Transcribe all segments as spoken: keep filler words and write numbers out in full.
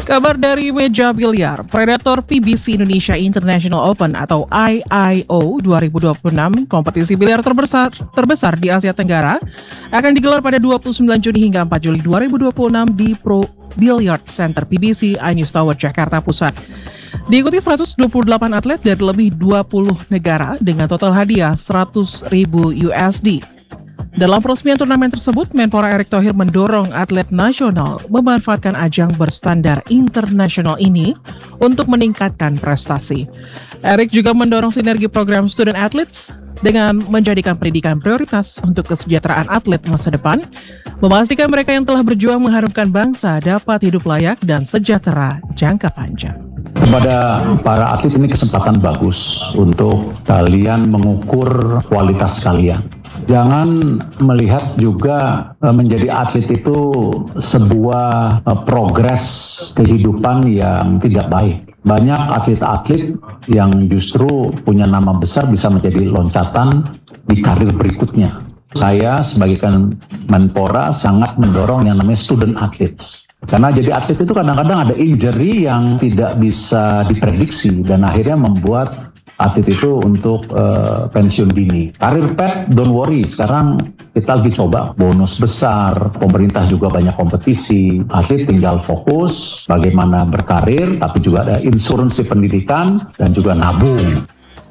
Kabar dari meja biliar, Predator P B C Indonesia International Open atau I I O dua ribu dua puluh enam, kompetisi biliar terbesar, terbesar di Asia Tenggara, akan digelar pada dua puluh sembilan Juni hingga empat Juli dua ribu dua puluh enam di Pro Billiard Center P B C iNews Tower, Jakarta Pusat. Diikuti seratus dua puluh delapan atlet dari lebih dua puluh negara dengan total hadiah seratus ribu U S D. Dalam peresmian turnamen tersebut, Menpora Erick Thohir mendorong atlet nasional memanfaatkan ajang berstandar internasional ini untuk meningkatkan prestasi. Erick juga mendorong sinergi program Student Athletes dengan menjadikan pendidikan prioritas untuk kesejahteraan atlet masa depan, memastikan mereka yang telah berjuang mengharumkan bangsa dapat hidup layak dan sejahtera jangka panjang. Kepada para atlet ini kesempatan bagus untuk kalian mengukur kualitas kalian. Jangan melihat juga menjadi atlet itu sebuah progres kehidupan yang tidak baik. Banyak atlet-atlet yang justru punya nama besar bisa menjadi loncatan di karir berikutnya. Saya sebagai Menpora sangat mendorong yang namanya student athletes. Karena jadi atlet itu kadang-kadang ada injury yang tidak bisa diprediksi dan akhirnya membuat atlet itu untuk uh, pensiun dini. Karir pet, don't worry. Sekarang kita lagi coba bonus besar. Pemerintah juga banyak kompetisi. Atlet tinggal fokus bagaimana berkarir, tapi juga ada insuransi pendidikan dan juga nabung.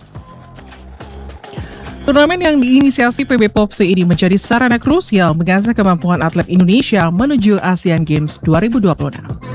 Turnamen yang diinisiasi P B Popsi ini menjadi sarana krusial mengasah kemampuan atlet Indonesia menuju Asian Games dua ribu dua puluh enam.